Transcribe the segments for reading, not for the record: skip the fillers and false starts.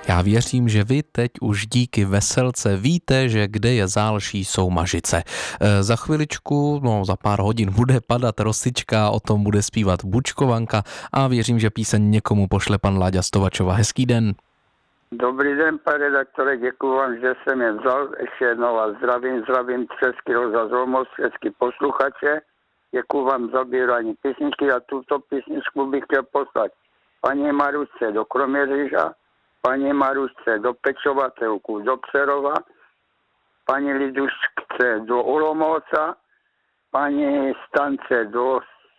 Já věřím, že vy teď už díky veselce víte, že kde je Zálší, jsou Mažice. Za chviličku, za pár hodin bude padat rosička, o tom bude zpívat Bučkovanka a věřím, že píseň někomu pošle pan Láďa Stovačova. Hezký den. Dobrý den, pane redaktore, děkuji vám, že jsem je vzal. Ještě jednou vás zdravím Český rozhlas Olomouc, všechny posluchače. Děkuji vám za bírání písničky a tuto písničku bych chtěl poslat paní Marušce do Kroměříža, paní Marušce do Pečovatelku do Přerova, paní Lidušce do Olomouca, paní Stance do,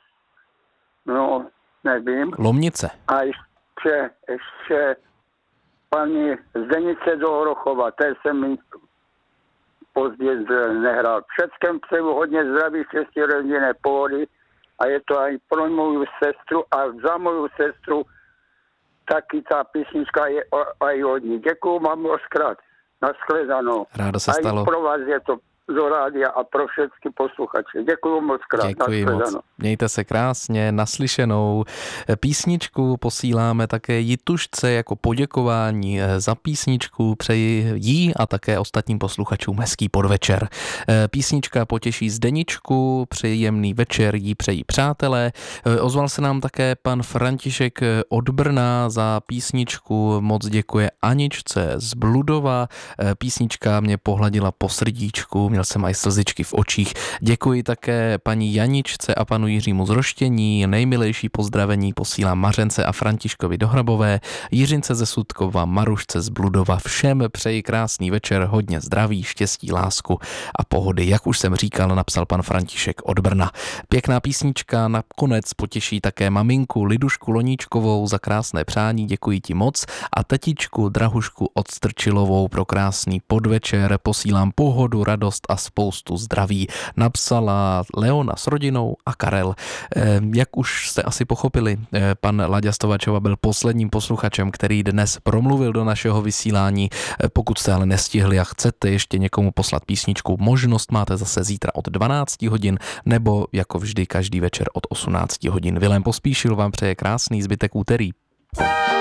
nevím. Lomnice. A ještě paní Zdenice do Horochova, té jsem mi později nehrál. Všem přeju hodně zdraví, štěstí, rodinné pohody a je to i pro moju sestru a za moju sestru taky ta písnička je i od ní. Děkuju vám mockrát. Nashledanou. Rádo se stalo. A i pro vás je to do rádia a pro všechny posluchače. Děkuju moc krát. Děkuji moc. Mějte se krásně, naslyšenou. Písničku posíláme také Jitušce jako poděkování za písničku. Přeji jí a také ostatním posluchačům hezký podvečer. Písnička potěší Zdeničku, příjemný večer jí přejí přátelé. Ozval se nám také pan František od Brna za písničku. Moc děkuje Aničce z Bludova. Písnička mě pohladila po srdíčku. Měl jsem aj slzičky v očích. Děkuji také paní Janičce a panu Jiřímu z Roštění. Nejmilejší pozdravení posílám Mařence a Františkovi do Hrabové, Jiřince ze Sudkova, Marušce z Bludova. Všem přeji krásný večer, hodně zdraví, štěstí, lásku a pohody. Jak už jsem říkal, napsal pan František od Brna. Pěkná písnička nakonec potěší také maminku Lidušku Loníčkovou za krásné přání. Děkuji ti moc. A tetičku Drahušku Odstrčilovou pro krásný podvečer. Posílám pohodu, radost a spoustu zdraví. Napsala Leona s rodinou a Karel. Jak už jste asi pochopili, pan Láďa Stovačova byl posledním posluchačem, který dnes promluvil do našeho vysílání. Pokud jste ale nestihli a chcete ještě někomu poslat písničku, možnost máte zase zítra od 12 hodin nebo jako vždy každý večer od 18 hodin. Vilém Pospíšil vám přeje krásný zbytek úterý.